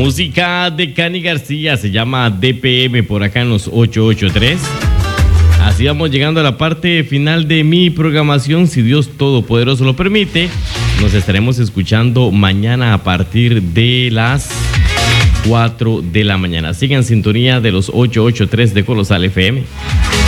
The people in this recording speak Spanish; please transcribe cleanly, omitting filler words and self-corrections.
Música de Cani García, se llama DPM por acá en los 883. Así vamos llegando a la parte final de mi programación. Si Dios Todopoderoso lo permite, nos estaremos escuchando mañana a partir de las 4 de la mañana. Sigan en sintonía de los 883 de Colosal FM.